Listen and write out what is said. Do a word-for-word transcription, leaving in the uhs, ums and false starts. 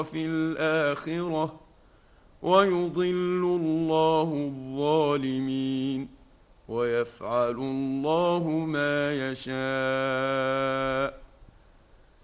في الآخرة ويضل الله الظالمين ويفعل الله ما يشاء.